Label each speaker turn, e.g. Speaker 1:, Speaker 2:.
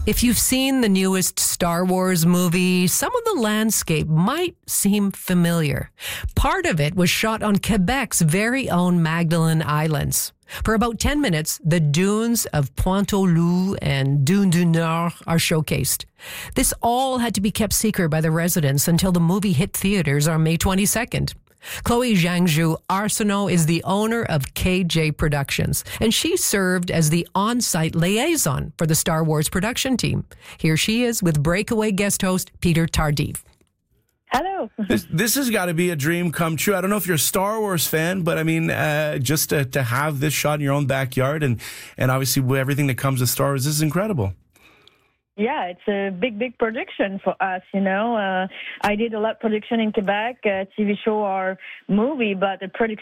Speaker 1: If you've seen the newest Star Wars movie, some of the landscape might seem familiar. Part of it was shot on Quebec's very own Magdalen Islands. For about 10 minutes, the dunes of Pointe-aux-Loups and Dune du Nord are showcased. This all had to be kept secret by the residents until the movie hit theaters on May 22nd. Chloe Jiangzhu Arsenault is the owner of KJ Productions, and she served as the on-site liaison for the Star Wars production team. Here she is with breakaway guest host Peter Tardif.
Speaker 2: Hello.
Speaker 3: This has got to be a dream come true. I don't know if you're a Star Wars fan, but I mean, just to have this shot in your own backyard and obviously with everything that comes with Star Wars, this is incredible.
Speaker 2: Yeah, it's a big production for us, I did a lot of production in Quebec, TV show or movie, but the production